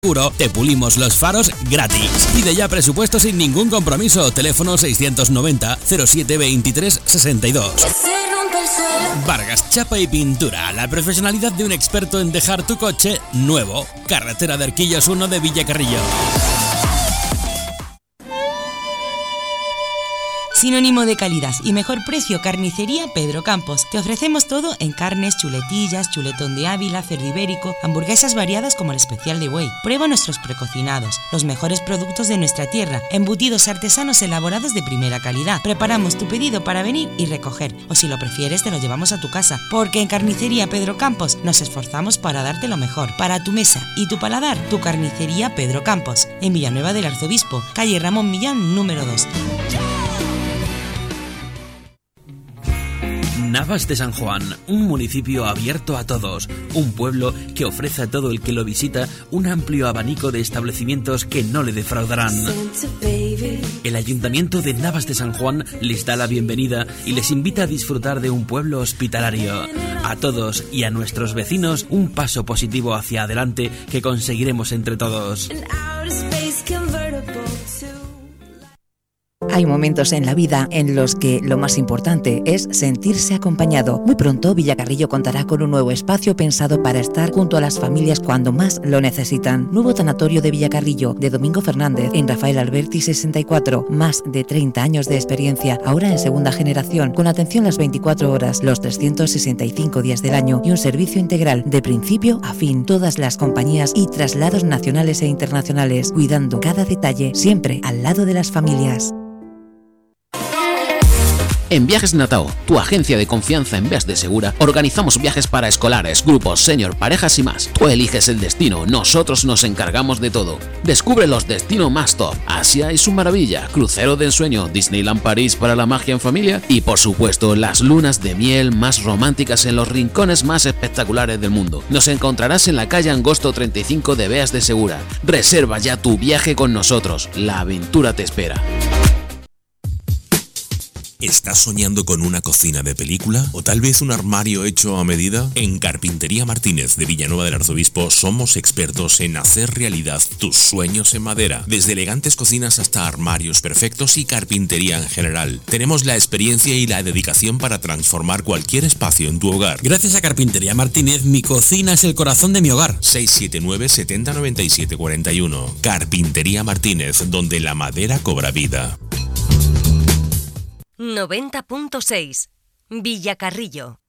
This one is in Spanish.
seguro, te pulimos los faros gratis. Pide ya presupuesto sin ningún compromiso. Teléfono 690 07 23 62. Vargas Chapa y Pintura, la profesionalidad de un experto en dejar tu coche nuevo. Carretera de Arquillos 1 de Villacarrillo. Sinónimo de calidad y mejor precio, Carnicería Pedro Campos. Te ofrecemos todo en carnes, chuletillas, chuletón de Ávila, cerdo ibérico, hamburguesas variadas como el especial de buey. Prueba nuestros precocinados, los mejores productos de nuestra tierra, embutidos artesanos elaborados de primera calidad. Preparamos tu pedido para venir y recoger, o si lo prefieres te lo llevamos a tu casa, porque en Carnicería Pedro Campos nos esforzamos para darte lo mejor. Para tu mesa y tu paladar, tu Carnicería Pedro Campos, en Villanueva del Arzobispo, calle Ramón Millán, número 2. Navas de San Juan, un municipio abierto a todos, un pueblo que ofrece a todo el que lo visita un amplio abanico de establecimientos que no le defraudarán. El Ayuntamiento de Navas de San Juan les da la bienvenida y les invita a disfrutar de un pueblo hospitalario. A todos y a nuestros vecinos, un paso positivo hacia adelante que conseguiremos entre todos. Hay momentos en la vida en los que lo más importante es sentirse acompañado. Muy pronto Villacarrillo contará con un nuevo espacio pensado para estar junto a las familias cuando más lo necesitan. Nuevo tanatorio de Villacarrillo de Domingo Fernández en Rafael Alberti 64. Más de 30 años de experiencia, ahora en segunda generación, con atención las 24 horas, los 365 días del año y un servicio integral de principio a fin. Todas las compañías y traslados nacionales e internacionales, cuidando cada detalle, siempre al lado de las familias. En Viajes Natao, tu agencia de confianza en vez de segura, organizamos viajes para escolares, grupos, senior, parejas y más. Tú eliges el destino, nosotros nos encargamos de todo. Descubre los destinos más top, Asia y su maravilla, crucero de ensueño, Disneyland París para la magia en familia y por supuesto las lunas de miel más románticas en los rincones más espectaculares del mundo. Nos encontrarás en la calle Angosto 35 de Beas de Segura. Reserva ya tu viaje con nosotros, la aventura te espera. ¿Estás soñando con una cocina de película? ¿O tal vez un armario hecho a medida? En Carpintería Martínez de Villanueva del Arzobispo somos expertos en hacer realidad tus sueños en madera. Desde elegantes cocinas hasta armarios perfectos y carpintería en general. Tenemos la experiencia y la dedicación para transformar cualquier espacio en tu hogar. Gracias a Carpintería Martínez, mi cocina es el corazón de mi hogar. 679 70 97 41. Carpintería Martínez, donde la madera cobra vida. 90.6 Villacarrillo.